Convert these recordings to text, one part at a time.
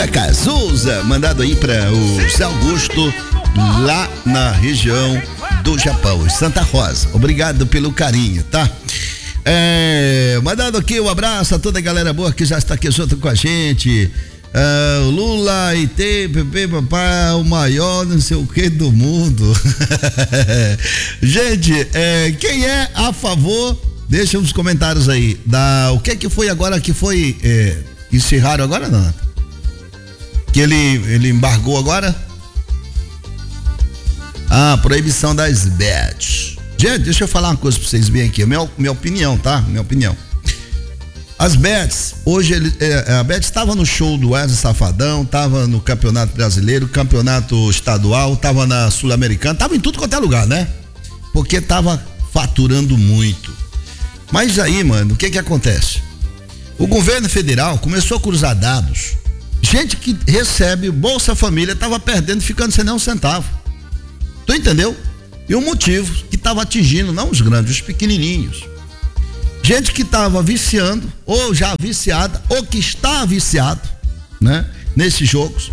música Cazuza, mandado aí para o Zé Augusto, lá na região do Japão, Santa Rosa. Obrigado pelo carinho, tá? Mandando aqui um abraço a toda a galera boa que já está aqui junto com a gente. O Lula e TPP, papai, o maior não sei o que do mundo. Gente, quem é a favor? Deixa uns comentários aí. O que foi agora que foi encerraram agora, não? Que ele embargou agora? Proibição das bets. Gente, deixa eu falar uma coisa pra vocês bem aqui, minha opinião, tá? Minha opinião. As bets, hoje a bet estava no show do Wesley Safadão, estava no Campeonato Brasileiro, Campeonato Estadual, estava na Sul-Americana, estava em tudo quanto é lugar, né? Porque estava faturando muito. Mas aí, mano, o que acontece? O governo federal começou a cruzar dados. Gente que recebe Bolsa Família estava perdendo, ficando sem nem um centavo. Tu entendeu? E o motivo que estava atingindo, não os grandes, os pequenininhos. Gente que estava viciando, ou já viciada, ou que está viciado, né? Nesses jogos.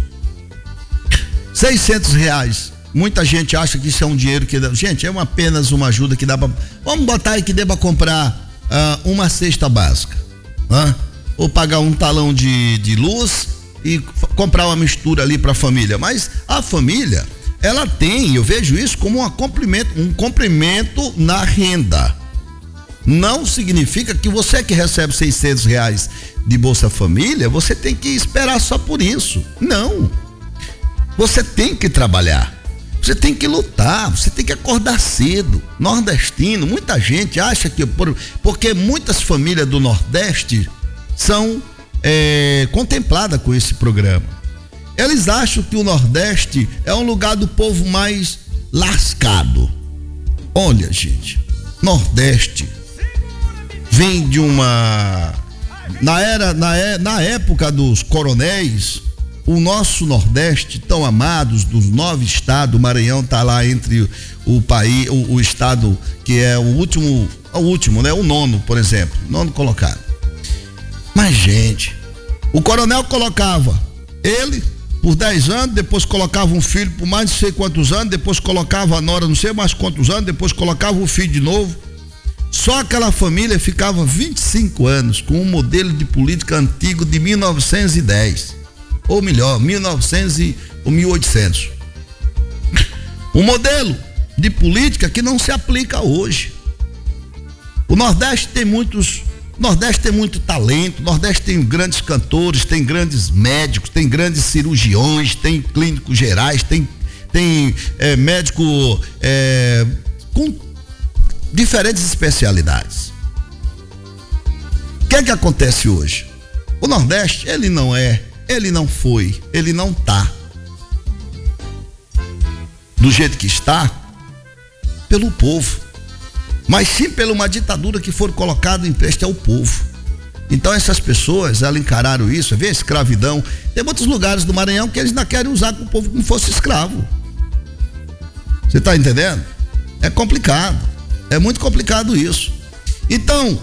R$600. Muita gente acha que isso é um dinheiro que dá. Gente, é apenas uma ajuda que dá pra. Vamos botar aí que dê pra comprar uma cesta básica, né? Ou pagar um talão de luz e comprar uma mistura ali pra família. Mas a família, ela tem, eu vejo isso como um complemento na renda. Não significa que você que recebe R$600 de Bolsa Família, você tem que esperar só por isso. Não. Você tem que trabalhar. Você tem que lutar. Você tem que acordar cedo. Nordestino, muita gente acha que porque muitas famílias do Nordeste são contempladas com esse programa. Eles acham que o Nordeste é um lugar do povo mais lascado. Olha, gente, Nordeste vem de uma... Na época dos coronéis, o nosso Nordeste, tão amados, dos 9 estados, o Maranhão tá lá entre o país, o estado que é o último, né? O 9º, por exemplo, 9º colocado. Mas, gente, o coronel colocava ele por 10 anos, depois colocava um filho por mais não sei quantos anos, depois colocava a nora não sei mais quantos anos, depois colocava o filho de novo. Só aquela família ficava 25 anos com um modelo de política antigo de 1910. Ou melhor, 1900 ou 1800. Um modelo de política que não se aplica hoje. O Nordeste tem muito talento, o Nordeste tem grandes cantores, tem grandes médicos, tem grandes cirurgiões, tem clínicos gerais, tem médico com diferentes especialidades. O que é que acontece hoje? O Nordeste, ele não foi, ele não tá do jeito que está pelo povo, mas sim pela uma ditadura que foi colocada em preste ao povo. Então essas pessoas, elas encararam isso, vê a escravidão. Tem muitos lugares do Maranhão que eles não querem usar o povo como fosse escravo. Você tá entendendo? É complicado. É muito complicado isso. Então,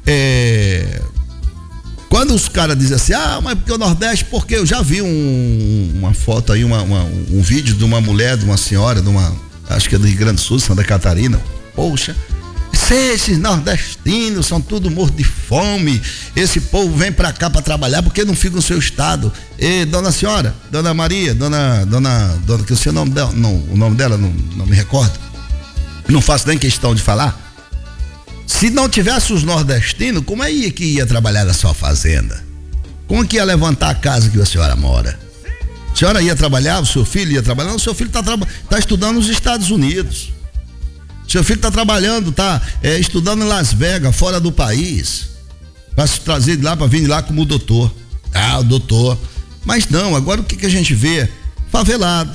quando os caras dizem assim, mas porque o Nordeste, porque eu já vi uma foto aí, um vídeo de uma mulher, de uma senhora, acho que é do Rio Grande do Sul, Santa Catarina. Poxa, esses nordestinos são tudo mortos de fome, esse povo vem pra cá pra trabalhar, porque não fica no seu estado. E dona senhora, dona Maria, dona, que eu sei o nome dela, o nome dela não me recordo. Não faço nem questão de falar. Se não tivesse os nordestinos, como é que ia trabalhar na sua fazenda? Como que ia levantar a casa que a senhora mora? A senhora ia trabalhar, o seu filho ia trabalhar? Não, o seu filho tá estudando nos Estados Unidos. O seu filho está trabalhando, estudando em Las Vegas, fora do país, para se trazer de lá, para vir de lá como doutor. O doutor. Mas não, agora o que a gente vê? Favelado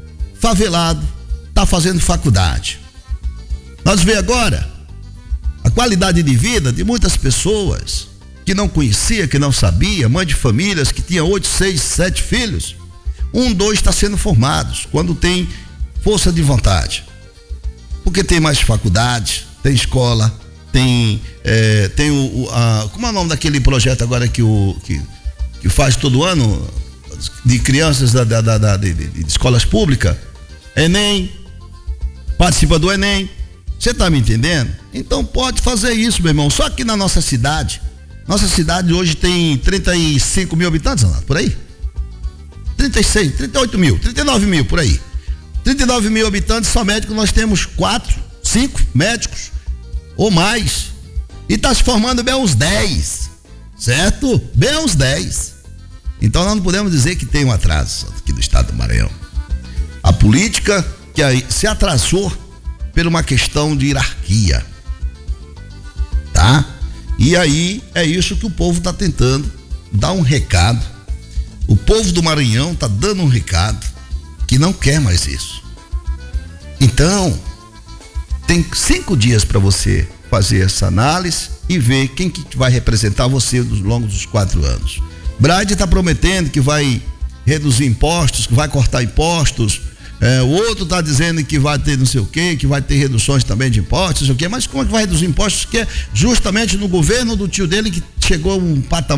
tá fazendo faculdade. Nós vemos agora a qualidade de vida de muitas pessoas que não conhecia, que não sabia, mãe de famílias que tinha 8, 6, 7 filhos. 1, 2 está sendo formados quando tem força de vontade. Porque tem mais faculdade, tem escola, tem como é o nome daquele projeto agora que faz todo ano? de crianças de escolas públicas, Enem, participa do Enem. Você tá me entendendo? Então pode fazer isso, meu irmão. Só que na nossa cidade hoje tem 35 mil habitantes, por aí. 36, 38 mil, 39 mil, por aí. 39 mil habitantes, só médicos, nós temos 4, 5 médicos ou mais. E tá se formando bem uns 10, certo? Bem uns 10. Então nós não podemos dizer que tem um atraso aqui do estado do Maranhão. A política que aí se atrasou por uma questão de hierarquia, tá? E aí é isso que o povo tá tentando dar um recado. O povo do Maranhão tá dando um recado que não quer mais isso. Então, tem 5 dias para você fazer essa análise e ver quem que vai representar você ao longo dos 4 anos. Brade está prometendo que vai reduzir impostos, que vai cortar impostos. O outro está dizendo que vai ter não sei o quê, que vai ter reduções também de impostos, não sei o quê. Mas como é que vai reduzir impostos? Que é justamente no governo do tio dele que chegou a um patamar